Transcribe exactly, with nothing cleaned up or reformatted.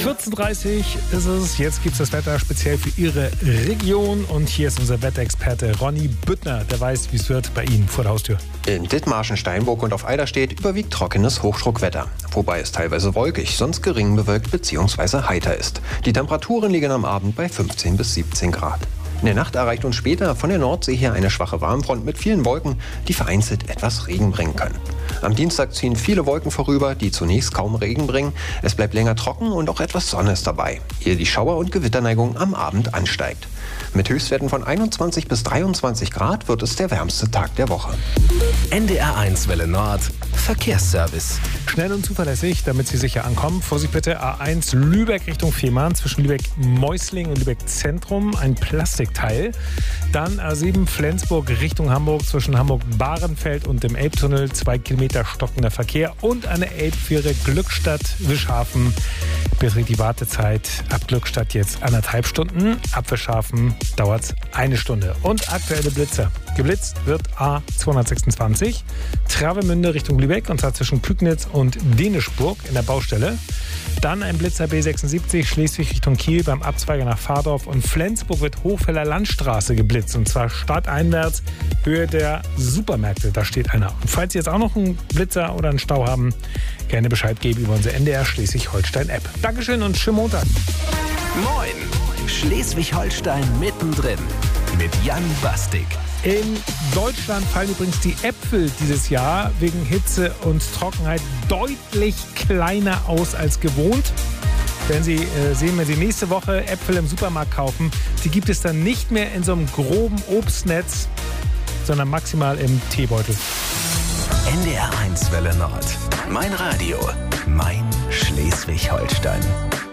vierzehn Uhr dreißig ist es. Jetzt gibt es das Wetter speziell für Ihre Region. Und hier ist unser Wetterexperte Ronny Büttner. Der weiß, wie es wird bei Ihnen vor der Haustür. In Dithmarschen, Steinburg und auf Eiderstedt überwiegt trockenes Hochdruckwetter. Wobei es teilweise wolkig, sonst gering bewölkt bzw. heiter ist. Die Temperaturen liegen am Abend bei fünfzehn bis siebzehn Grad. In der Nacht erreicht uns später von der Nordsee her eine schwache Warmfront mit vielen Wolken, die vereinzelt etwas Regen bringen können. Am Dienstag ziehen viele Wolken vorüber, die zunächst kaum Regen bringen. Es bleibt länger trocken und auch etwas Sonne ist dabei, ehe die Schauer- und Gewitterneigung am Abend ansteigt. Mit Höchstwerten von einundzwanzig bis dreiundzwanzig Grad wird es der wärmste Tag der Woche. N D R eins Welle Nord Verkehrsservice. Schnell und zuverlässig, damit Sie sicher ankommen. Vorsicht bitte, A eins Lübeck Richtung Fehmarn, zwischen Lübeck-Mäusling und Lübeck-Zentrum, ein Plastikteil. Dann A sieben Flensburg Richtung Hamburg, zwischen Hamburg-Bahrenfeld und dem Elbtunnel, zwei Kilometer stockender Verkehr. Und eine Elbfähre Glückstadt-Wischhafen beträgt die Wartezeit ab Glückstadt jetzt anderthalb Stunden. Ab Wischhafen dauert es eine Stunde. Und aktuelle Blitzer. Geblitzt wird A zweihundertsechsundzwanzig, Travemünde Richtung Lübeck, und zwar zwischen Kügnitz und Dänischburg in der Baustelle. Dann ein Blitzer B sechsundsiebzig, Schleswig Richtung Kiel beim Abzweiger nach Fahrdorf. Und Flensburg wird Hochfeller Landstraße geblitzt, und zwar stadteinwärts, Höhe der Supermärkte. Da steht einer. Und falls Sie jetzt auch noch einen Blitzer oder einen Stau haben, gerne Bescheid geben über unsere N D R Schleswig-Holstein-App. Dankeschön und schönen Montag. Moin! Schleswig-Holstein mittendrin mit Jan Bastik. In Deutschland fallen übrigens die Äpfel dieses Jahr wegen Hitze und Trockenheit deutlich kleiner aus als gewohnt. Werden Sie äh, sehen, wenn Sie nächste Woche Äpfel im Supermarkt kaufen, die gibt es dann nicht mehr in so einem groben Obstnetz, sondern maximal im Teebeutel. N D R eins Welle Nord. Mein Radio. Mein Schleswig-Holstein.